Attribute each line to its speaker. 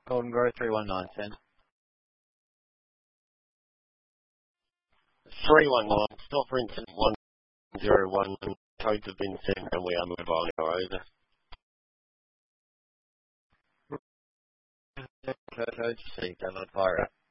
Speaker 1: Golden Grove 319, send.
Speaker 2: 319, stop for incident 101, codes have been sent and we are move on, over.
Speaker 1: Code, see, fire out.